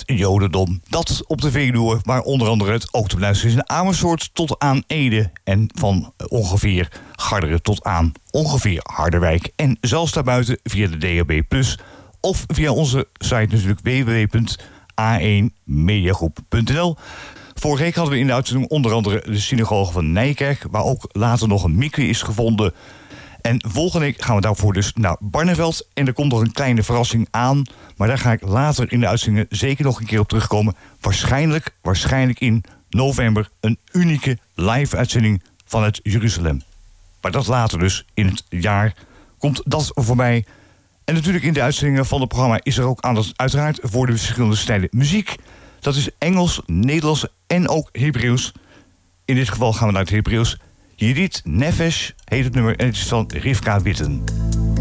het Jodendom. Dat op de Veluwe, waar onder andere het ook te beluisteren is in Amersfoort tot aan Ede. En van ongeveer Garderen tot aan ongeveer Harderwijk. En zelfs daarbuiten via de DHB+. Of via onze site natuurlijk www.a1mediagroep.nl. Vorige week hadden we in de uitzending onder andere de synagoge van Nijkerk, waar ook later nog een mikwe is gevonden. En volgende week gaan we daarvoor dus naar Barneveld. En er komt nog een kleine verrassing aan. Maar daar ga ik later in de uitzendingen zeker nog een keer op terugkomen. Waarschijnlijk in november een unieke live-uitzending vanuit Jeruzalem. Maar dat later dus in het jaar komt dat voorbij. En natuurlijk in de uitzendingen van het programma is er ook aandacht uiteraard voor de verschillende stijlen muziek. Dat is Engels, Nederlands en ook Hebreeuws. In dit geval gaan we naar het Hebreeuws. Yedit Nefesh heet het nummer en het is van Rivka Witten.